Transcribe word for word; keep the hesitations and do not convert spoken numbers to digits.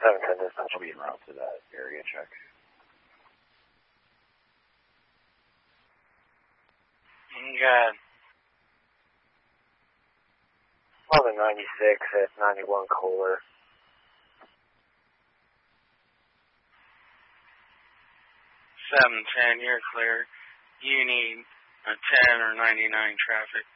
seven ten dispatch. I'll be en route to that area check. Good. eleven ninety-six at ninety-one Kohler. seven ten, you're clear. You need a ten or ninety-nine traffic.